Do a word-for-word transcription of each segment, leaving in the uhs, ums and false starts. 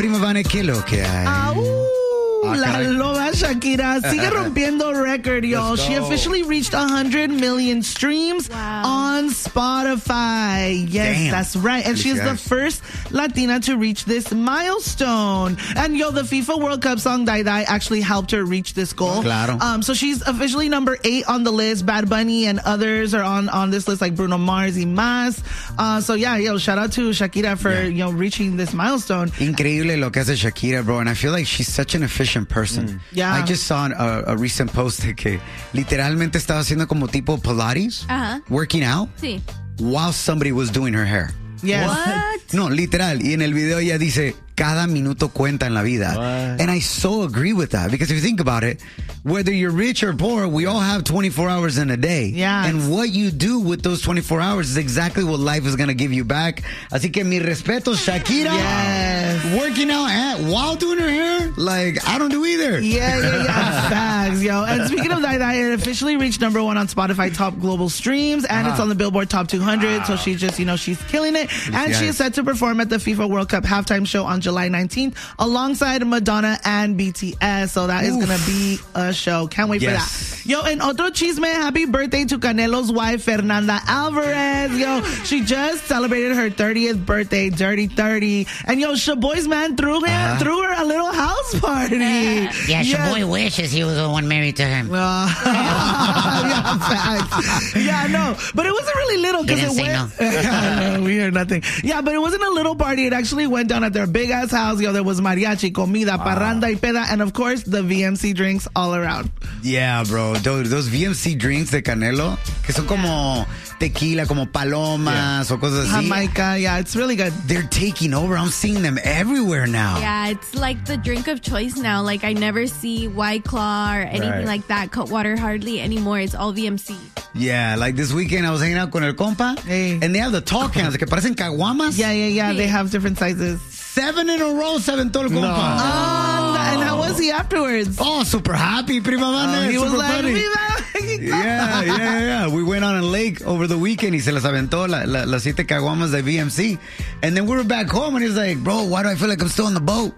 Prima Vane, ¿qué lo que hay? Ah, uh. Ah, La caray. loba Shakira sigue rompiendo record, y'all. She officially reached one hundred million streams Wow. on Spotify. Yes, Damn. that's right. And she is the Felicidades. first Latina to reach this milestone. And yo, the FIFA World Cup song Die Die actually helped her reach this goal. Claro. Um, so she's officially number eight on the list. Bad Bunny and others are on, on this list, like Bruno Mars y más. Uh, so yeah, yo, shout out to Shakira for, Yeah. you know, reaching this milestone. Increíble lo que hace Shakira, bro. And I feel like she's such an efficient person. Yeah. I just saw a, a recent post de que literalmente estaba haciendo como tipo Pilates, Ajá. working out, Sí. while somebody was doing her hair. Yes. What? No, literal. Y en el video ella dice, cada minuto cuenta en la vida. What? And I so agree with that. Because if you think about it, whether you're rich or poor, we all have twenty-four hours in a day. Yeah. And what you do with those twenty-four hours is exactly what life is going to give you back. Así que mi respeto, Shakira. Yes. Working out at, while doing her hair, like, I don't do either. Yeah, yeah, yeah. Facts, yo. And speaking of Die Die, it officially reached number one on Spotify top global streams, and it's on the Billboard Top two hundred. So she just, you know, she's killing it. And she is set to perform at the FIFA World Cup halftime show on July nineteenth alongside Madonna and B T S. So that is Oof. going to be a show. Can't wait Yes. for that. Yo, and otro chisme, happy birthday to Canelo's wife, Fernanda Alvarez. Yo, she just celebrated her thirtieth birthday, Dirty thirty. And yo, Shaboy's man threw him, Uh-huh. threw her a little house party. Yeah, Yes. Shaboy wishes he was the one married to him. Uh, yeah, facts. Yeah, no, but it wasn't really little because He it didn't say went. no, we heard nothing. Yeah, but it wasn't a little party. It actually went down at their big ass house. Yo, there was mariachi, comida, parranda y peda, and of course the V M C drinks all around. Yeah, bro. Those, those V M C drinks de Canelo, que son como tequila, como palomas o cosas así. Jamaica, yeah, it's really good. They're taking over. I'm seeing them everywhere now. Yeah, it's like the drink of choice now. Like, I never see White Claw or anything Right. like that. Cutwater hardly anymore. It's all V M C. Yeah, like this weekend I was hanging out con el compa, Hey. and they have the tall cans que parecen caguamas. Yeah, yeah, yeah. They Sí. have different sizes. Seven in a row se aventó el compa. Um, and how was he afterwards? Oh, super happy, prima Oh, Vane. he was super like, funny. "Viva!" Yeah, yeah, yeah, yeah. We went on a lake over the weekend. Y se las aventó la, la, las siete caguamas de V M C. And then we were back home, and he's like, bro, why do I feel like I'm still on the boat?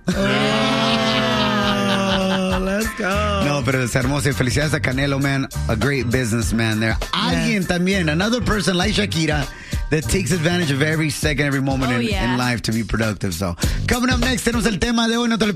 Oh, let's go. No, pero es hermoso. Y felicidades a Canelo, man. A great businessman there. Alguien también, another person like Shakira that takes advantage of every second, every moment Oh, in, yeah. in life to be productive. So, coming up next, tenemos el tema de hoy. No te lo